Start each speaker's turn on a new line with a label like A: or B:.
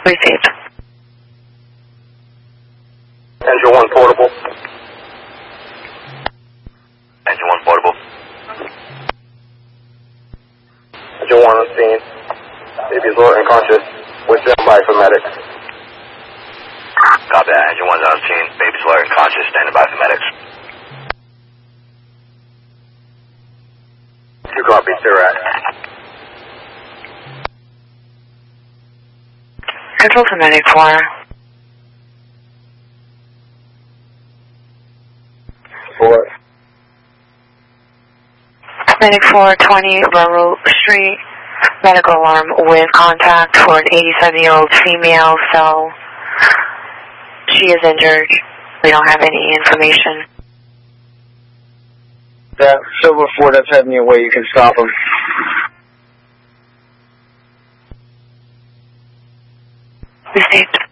A: Received.
B: Engine 1 portable.
C: Engine 1 portable.
B: Engine 1 on scene. Baby's lower unconscious. We're standing by for medics.
C: Copy that. Engine 1's on scene. Baby's lower unconscious. Standing by for medics.
B: 2 copy, Sirac.
A: Control to medic 4.
B: What?
A: Medic 420 Railroad Street. Medical alarm with contact for an 87-year-old female, so she is injured. We don't have any information.
D: That Silver 4 that's heading your way, you can stop him.
A: Received.